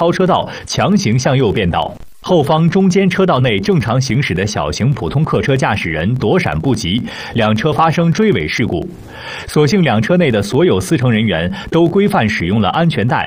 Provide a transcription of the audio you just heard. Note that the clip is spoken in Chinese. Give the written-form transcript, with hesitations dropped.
超车道，强行向右变道。后方中间车道内正常行驶的小型普通客车驾驶人躲闪不及，两车发生追尾事故。所幸两车内的所有司乘人员都规范使用了安全带，